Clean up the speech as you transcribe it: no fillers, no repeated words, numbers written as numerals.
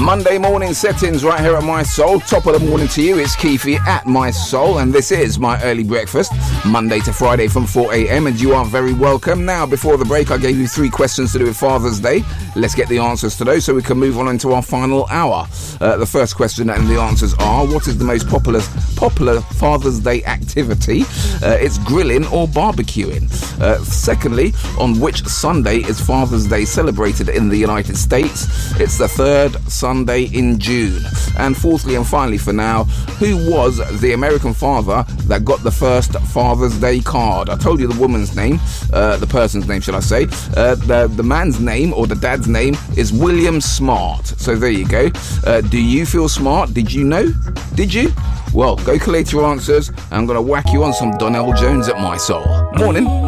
Monday morning settings right here at My Soul. Top of the morning to you. It's Keefe at My Soul, and this is my early breakfast, Monday to Friday from 4 a.m. and you are very welcome. Now, before the break, I gave you 3 questions to do with Father's Day. Let's get the answers to those so we can move on into our final hour. The first question and the answers are: what is the most popular Father's Day activity? It's grilling or barbecuing. Secondly, on which Sunday is Father's Day celebrated in the United States? It's the 3rd Sunday in June. And fourthly and finally for now, who was the American father that got the first Father's Day card? I told you the woman's name, the person's name should I say. The man's name, or the dad's name, is William Smart. So there you go. Do you feel smart? Did you know? Did you? Well, go collate your answers. I'm going to whack you on some Donnell Jones at My Soul. Morning.